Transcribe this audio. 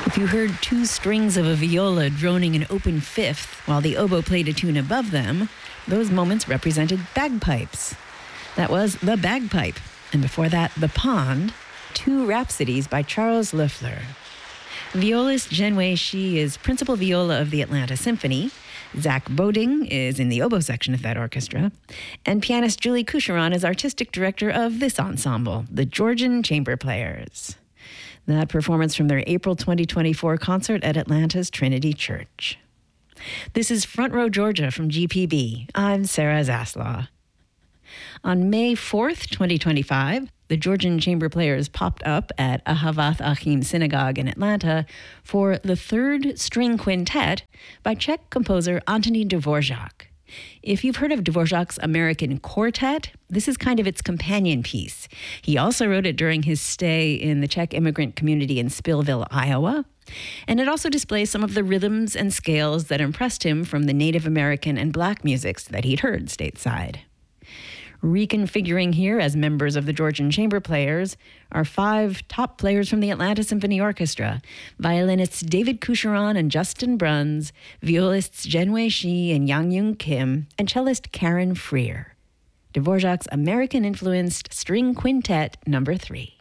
If you heard two strings of a viola droning an open fifth while the oboe played a tune above them, those moments represented bagpipes. That was The Bagpipe, and before that, The Pond, two rhapsodies by Charles Loeffler. Violist Zhenwei Shi is principal viola of the Atlanta Symphony. Zach Boding is in the oboe section of that orchestra. And pianist Julie Coucheron is artistic director of this ensemble, the Georgian Chamber Players. That performance from their April 2024 concert at Atlanta's Trinity Church. This is Front Row Georgia from GPB. I'm Sarah Zaslaw. On May 4th, 2025, the Georgian Chamber Players popped up at Ahavath Achim Synagogue in Atlanta for the third string quintet by Czech composer Antoni Dvorak. If you've heard of Dvorak's American Quartet, this is kind of its companion piece. He also wrote it during his stay in the Czech immigrant community in Spillville, Iowa. And it also displays some of the rhythms and scales that impressed him from the Native American and Black musics that he'd heard stateside. Reconfiguring here as members of the Georgian Chamber Players are five top players from the Atlanta Symphony Orchestra: violinists David Coucheron and Justin Bruns, violists Zhenwei Shi and Yang-Yoon Kim, and cellist Karen Freer. Dvorak's American-influenced String Quintet No. 3.